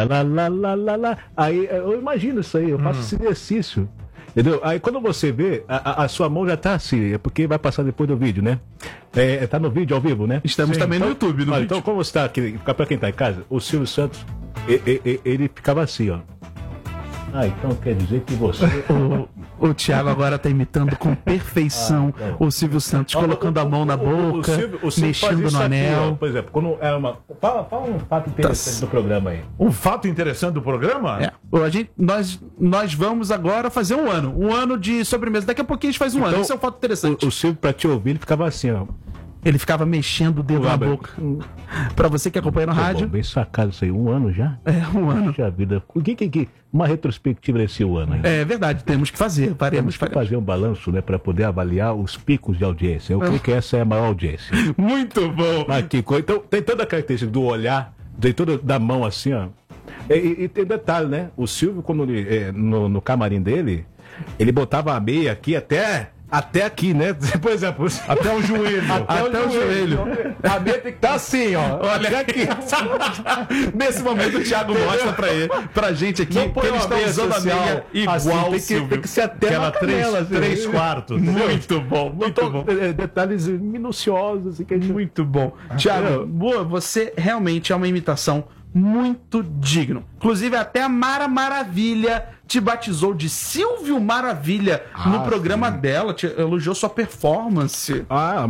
lá. Aí eu imagino isso aí, eu faço esse exercício. Entendeu? Aí quando você vê, a sua mão já tá assim, é porque vai passar depois do vídeo, né? Tá no vídeo ao vivo, né? Estamos também no YouTube, no vídeo. Então, como você tá aqui, pra quem tá em casa, o Silvio Santos, ele ficava assim, ó. Então quer dizer que você... O Thiago agora tá imitando com perfeição o Silvio Santos, colocando a mão na boca, o Silvio mexendo no anel. Aqui, ó, por exemplo, quando é uma... Fala um fato interessante do programa aí. Um fato interessante do programa? Nós vamos agora fazer um ano de sobremesa. Daqui a pouquinho a gente faz um ano. Esse é um fato interessante. O Silvio, pra te ouvir, ele ficava assim, ó. Ele ficava mexendo o dedo na boca. Pra você que acompanha no rádio. Bem sacado isso aí. Um ano já? Um ano. Puxa vida. Uma retrospectiva desse ano aí. É verdade, temos que fazer. Temos que fazer um balanço, né? Pra poder avaliar os picos de audiência. Eu creio que essa é a maior audiência. Muito bom. Mas então, tem toda a característica do olhar, tem toda da mão assim, ó. E tem detalhe, né? O Silvio, quando ele, no camarim dele, ele botava a meia aqui até aqui, né? Por exemplo, até o joelho. Até o joelho. A meia tem que estar assim, ó. Olha aqui. Nesse momento o Thiago mostra pra gente aqui que ele está usando a meia igual assim, o Silvio. Tem que ser até aquela na canela, 3 quartos. Muito bom, muito bom. Detalhes minuciosos. Assim, muito bom. Thiago, você realmente é uma imitação muito digno. Inclusive, até a Mara Maravilha te batizou de Silvio Maravilha no programa dela, te elogiou sua performance.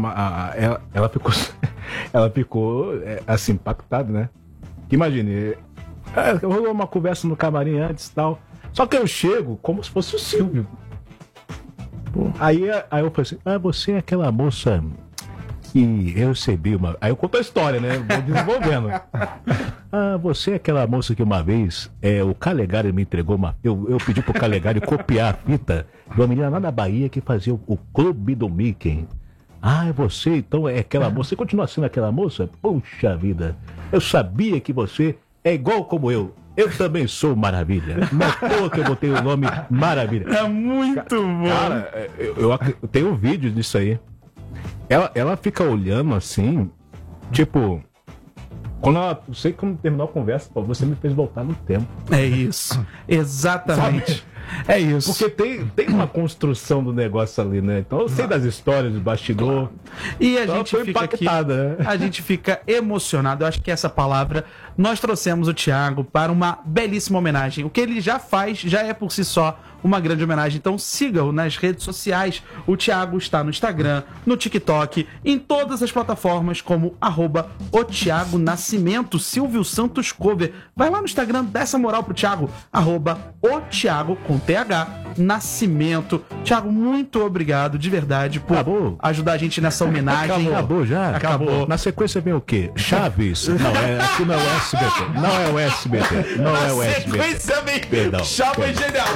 Ela ficou assim, impactada, né? Imagine, rolou uma conversa no camarim antes e tal. Só que eu chego como se fosse o Silvio. Aí eu falei assim, você é aquela moça que eu recebi uma... Aí eu conto a história, né? Vou desenvolvendo. Você é aquela moça que uma vez o Calegari me entregou uma... Eu pedi pro Calegari copiar a fita de uma menina lá na Bahia que fazia o Clube do Mickey. É você, então é aquela moça. Você continua sendo aquela moça? Puxa vida. Eu sabia que você é igual como eu. Eu também sou Maravilha. Mas que eu botei o nome Maravilha. É muito bom. Cara, eu tenho um vídeo disso aí. Ela fica olhando assim, tipo, não sei como terminou a conversa, você me fez voltar no tempo. É isso, exatamente. Sabe? É isso. Porque tem uma construção do negócio ali, né? Então eu sei das histórias do bastidor. E a gente fica impactada, aqui, né? A gente fica emocionado. Eu acho que essa palavra, nós trouxemos o Thiago para uma belíssima homenagem. O que ele já faz já é por si só uma grande homenagem. Então siga-o nas redes sociais. O Thiago está no Instagram, no TikTok, em todas as plataformas como @o Thiago Nascimento, Silvio Santos Cover. Vai lá no Instagram, dá essa moral pro Thiago, @o Thiago com TH Nascimento. Thiago, muito obrigado de verdade por ajudar a gente nessa homenagem. Acabou já? Acabou. Na sequência vem o quê? Chaves? Não, aqui não é o SBT. Não é o SBT. Não é o SBT. Na sequência vem Perdão. Chaves genial.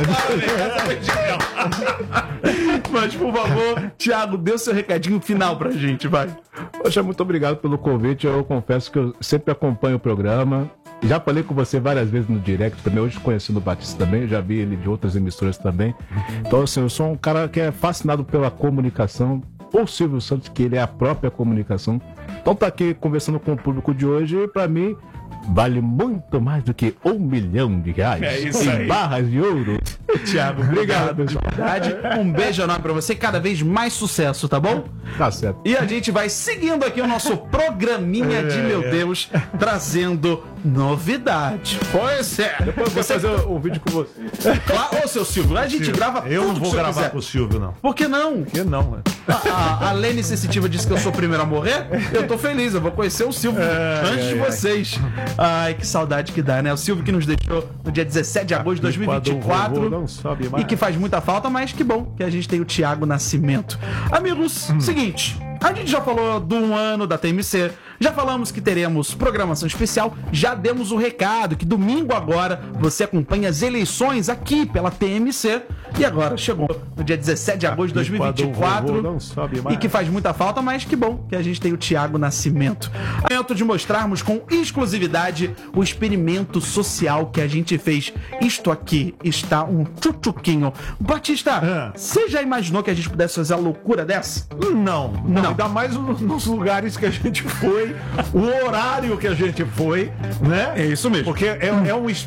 Mas, por favor, Thiago, dê o seu recadinho final pra gente, vai. Poxa, muito obrigado pelo convite. Eu confesso que eu sempre acompanho o programa. Já falei com você várias vezes no direct também. Hoje conhecendo o Batista também. Já vi ele de outras emissoras também. Então, assim, eu sou um cara que é fascinado pela comunicação. O Silvio Santos, que ele é a própria comunicação. Então, tá aqui conversando com o público de hoje, pra mim, vale muito mais do que R$1 milhão. É isso aí. Em barras de ouro. Thiago, obrigado de verdade. Um beijo enorme pra você, cada vez mais sucesso, tá bom? Tá certo. E a gente vai seguindo aqui o nosso programinha de meu Deus, trazendo novidade. Pois é. Depois eu vou fazer um vídeo com você. Claro, ô seu Silvio, a gente grava tudo. Eu não vou que gravar quiser. com o Silvio, não. Por que não? Por que não, né? A Lene Sensitiva disse que eu sou o primeiro a morrer. Eu tô feliz, eu vou conhecer o Silvio antes de vocês. Ai, que saudade que dá, né? O Silvio que nos deixou no dia 17 de agosto de 2024 não sobe mais. e que faz muita falta, mas que bom que a gente tem o Thiago Nascimento. Amigos, seguinte, a gente já falou do ano da TMC, já falamos que teremos programação especial, já demos o recado que domingo agora você acompanha as eleições aqui pela TMC e agora chegou no dia 17 de agosto de 2024 não sobe mais. e que faz muita falta, mas que bom que a gente tem o Thiago Nascimento. É momento de mostrarmos com exclusividade o experimento social que a gente fez. Isto aqui está um tchutchuquinho. Batista, você já imaginou que a gente pudesse fazer a loucura dessa? Não. Ainda mais nos lugares que a gente foi, o horário que a gente foi, né? É isso mesmo. Porque é um